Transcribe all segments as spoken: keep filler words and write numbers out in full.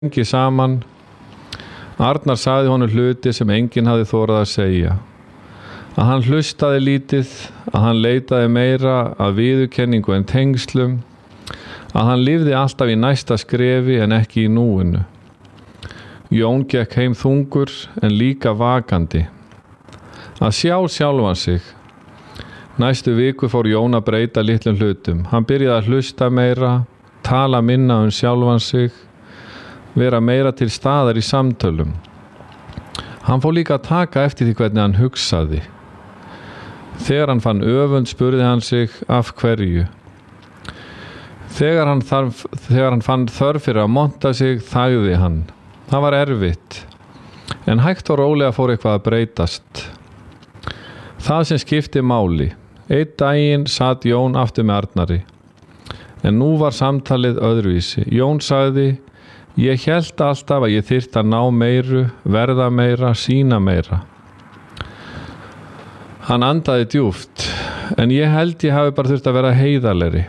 lengi saman. Arnar sagði honum hluti sem enginn hafði þorað að segja. Að hann hlustaði lítið, að hann leitaði meira að viðurkenningu en tengslum, að hann lifði alltaf í næsta skrefi en ekki í núinu. Jón gekk heim þungur en líka vakandi. Að sjá sjálfan sig. Næstu viku fór Jón að breyta litlum hlutum. Hann byrjaði að hlusta meira, tala minna um sjálfan sig, vera meira til staðar í samtölum. Hann fór líka að taka eftir því hvernig hann hugsaði. Þegar hann fann öfund spurði hann sig af hverju. Þegar hann, þarf, þegar hann fann þörf fyrir að monta sig þagði hann. Það var erfitt, en hægt og rólega fór eitthvað að breytast. Það sem skipti máli. Einn daginn satt Jón aftur með Arnari. En nú var samtalið öðruvísi. Jón sagði, ég hélt alltaf að ég þyrfti að ná meiru, verða meira, sýna meira. Hann andaði djúpt, en ég held ég hafi bara þurft að vera heiðarlegri.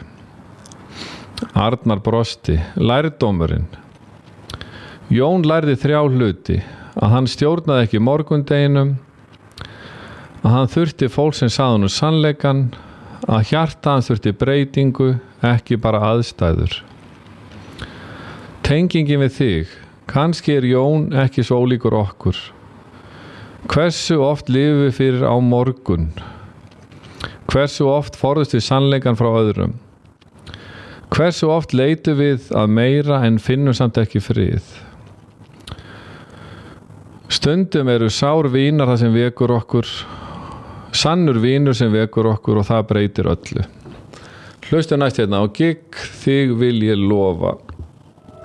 Arnar brosti, lærdómurinn. Jón lærði þrjá hluti, að hann stjórnaði ekki morgundeginum, að hann þurfti fólk sem sagði honum sannleikann, að hjarta hann þurfti breytingu, ekki bara aðstæður. Tengingin við þig, kannski er Jón ekki svo ólíkur okkur. Hversu oft lifum við fyrir á morgun? Hversu oft forðumst við sannleikann frá öðrum? Hversu oft leitum við að meira en finnum samt ekki frið? Stundum eru sár vínar það sem vekur okkur, sannur vínur sem vekur okkur og það breytir öllu. Hlustu næst hérna á gigg, þig vil ég lofa.